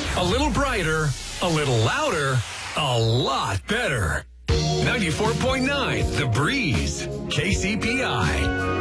A little brighter, a little louder, a lot better. 94.9 The Breeze, KCPI.